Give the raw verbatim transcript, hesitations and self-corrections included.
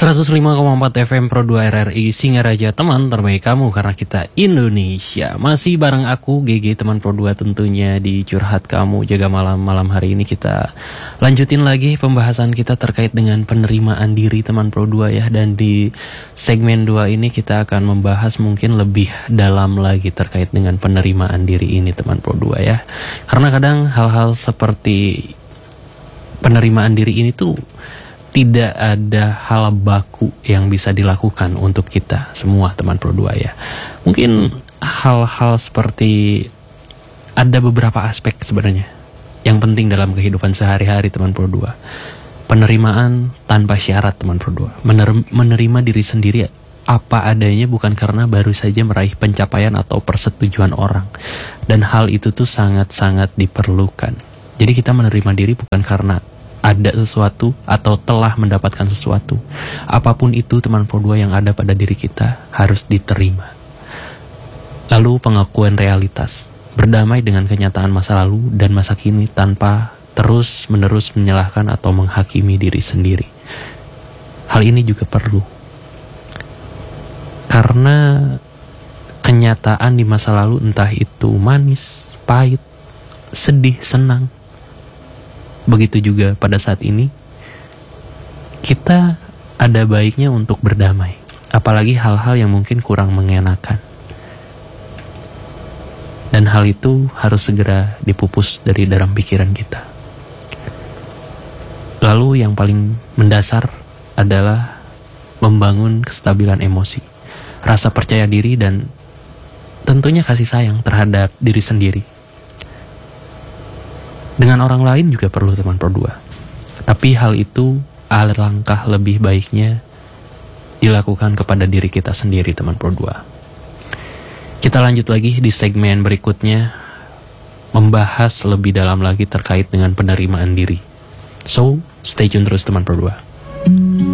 seratus lima koma empat F M Pro dua R R I Singaraja, teman terbaik kamu karena kita Indonesia. Masih bareng aku G G teman Pro dua tentunya di Curhat Kamu Jaga Malam. Malam hari ini kita lanjutin lagi pembahasan kita terkait dengan penerimaan diri teman Pro dua ya. Dan di segmen dua ini kita akan membahas mungkin lebih dalam lagi terkait dengan penerimaan diri ini teman Pro dua ya. Karena kadang hal-hal seperti penerimaan diri ini tuh tidak ada hal baku yang bisa dilakukan untuk kita semua teman Pro dua ya. Mungkin hal-hal seperti ada beberapa aspek sebenarnya yang penting dalam kehidupan sehari-hari teman Pro dua. Penerimaan tanpa syarat teman Pro dua. Mener- menerima diri sendiri apa adanya bukan karena baru saja meraih pencapaian atau persetujuan orang. Dan hal itu tuh sangat-sangat diperlukan. Jadi kita menerima diri bukan karena ada sesuatu atau telah mendapatkan sesuatu. Apapun itu teman Pro dua yang ada pada diri kita harus diterima. Lalu pengakuan realitas, berdamai dengan kenyataan masa lalu dan masa kini tanpa terus menerus menyalahkan atau menghakimi diri sendiri. Hal ini juga perlu, karena kenyataan di masa lalu entah itu manis, pahit, sedih, senang, begitu juga pada saat ini kita ada baiknya untuk berdamai, apalagi hal-hal yang mungkin kurang mengenakan. Dan hal itu harus segera dipupus dari dalam pikiran kita. Lalu yang paling mendasar adalah membangun kestabilan emosi, rasa percaya diri, dan tentunya kasih sayang terhadap diri sendiri. Dengan orang lain juga perlu teman Pro dua. Tapi hal itu alangkah lebih baiknya dilakukan kepada diri kita sendiri teman Pro dua. Kita lanjut lagi di segmen berikutnya, membahas lebih dalam lagi terkait dengan penerimaan diri. So, stay tune terus teman Pro dua.